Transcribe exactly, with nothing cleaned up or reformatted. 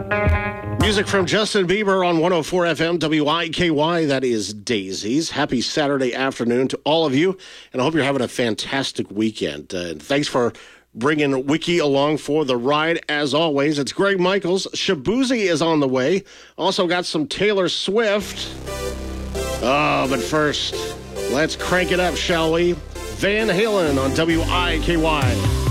Music from Justin Bieber on one oh four F M W I K Y. That is Daisies. Happy Saturday afternoon to all of you, and I hope you're having a fantastic weekend. Uh, thanks for bringing Wiki along for the ride, as always. It's Greg Michaels. Shabuzi is on the way. Also got some Taylor Swift. Oh, but first, let's crank it up, shall we? Van Halen on W I K Y.